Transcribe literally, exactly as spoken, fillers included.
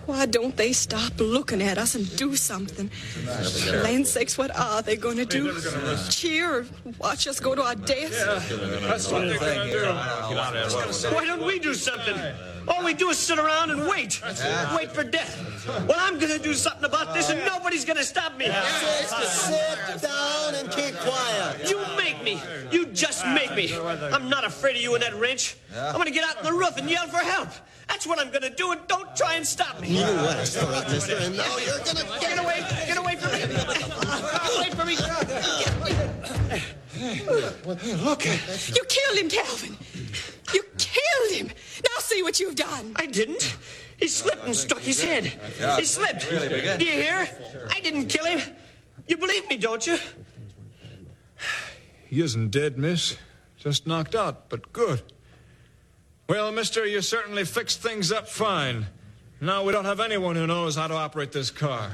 Why don't they stop looking at us and do something? Land's sakes, what are they going to do? Cheer or watch us go to our death? Yeah, that's what they're going to do. Why don't we do something? All we do is sit around and wait. Wait for death. Well, I'm going to do something about this, and nobody's going to stop me. Sit down and keep quiet. You make me. You just make me. I'm not afraid of you and that wrench. I'm going to get out on the roof and yell for help. That's what I'm going to do, and don't try and stop me. You asked for it, mister, and now you're going to Get away. Get away from me. Get away from me. Look. You killed him, Calvin. You killed him. Now see what you've done. I didn't. He slipped and struck his head. He slipped. Do you hear? I didn't kill him. You believe me, don't you? He isn't dead, miss. Just knocked out, but good. Well, mister, you certainly fixed things up fine. Now we don't have anyone who knows how to operate this car.